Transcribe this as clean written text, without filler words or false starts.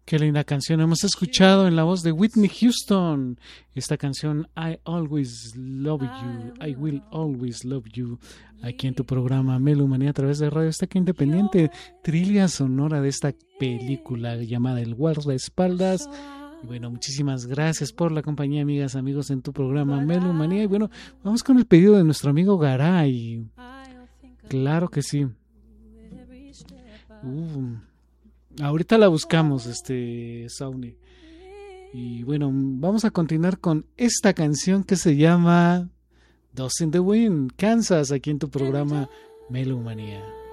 Qué linda canción hemos escuchado en la voz de Whitney Houston. Esta canción I Always Love You, I Will Always Love You, aquí en tu programa Melomanía a través de Radio Azteca Independiente, trilha sonora de esta película llamada El Guardaespaldas. Y bueno, muchísimas gracias por la compañía, amigas, amigos, en tu programa Melomanía. Y bueno, vamos con el pedido de nuestro amigo Garay. Claro que sí. Ahorita la buscamos, Sauni. Y bueno, vamos a continuar con esta canción que se llama Dust in the Wind, Kansas, aquí en tu programa Melomanía.